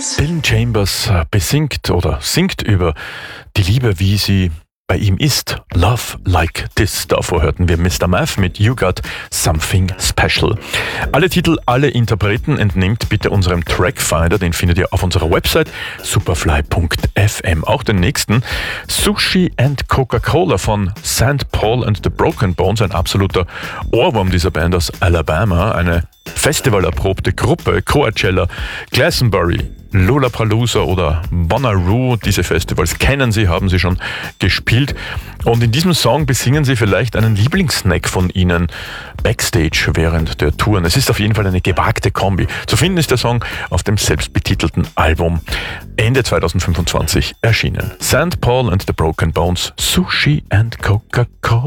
Dylan Chambers besingt oder singt über die Liebe, wie sie bei ihm ist. Love Like This. Davor hörten wir Mr. Math mit You Got Something Special. Alle Titel, alle Interpreten entnehmt bitte unserem Trackfinder. Den findet ihr auf unserer Website superfly.fm. Auch den nächsten, Sushi and Coca-Cola von St. Paul and the Broken Bones. Ein absoluter Ohrwurm dieser Band aus Alabama. Eine festivalerprobte Gruppe. Coachella, Glastonbury, Lollapalooza oder Bonnaroo. Diese Festivals kennen Sie, haben Sie schon gespielt. Und in diesem Song besingen Sie vielleicht einen Lieblingssnack von Ihnen backstage während der Touren. Es ist auf jeden Fall eine gewagte Kombi. Zu finden ist der Song auf dem selbstbetitelten Album Ende 2025 erschienen. St. Paul and the Broken Bones, Sushi and Coca-Cola.